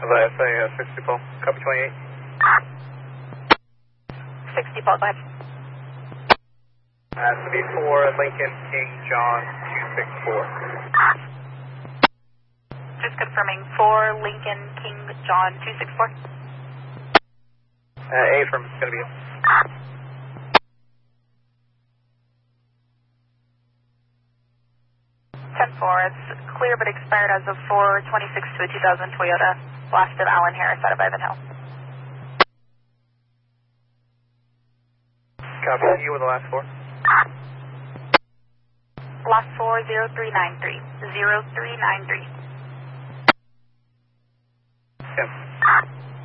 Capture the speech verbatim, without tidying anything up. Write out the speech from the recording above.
Let's say uh, sixty Paul, copy twenty-eight. sixty Paul, go ahead. Has to be for Lincoln King John two six four. Just confirming, for Lincoln King John two six four. Uh, A from going to be ten four, it's clear but expired as of four twenty-six to a two thousand Toyota, last of Alan Harris out of Ivanhill. Copy, you with the last four. Last four, zero three nine three. zero three nine three.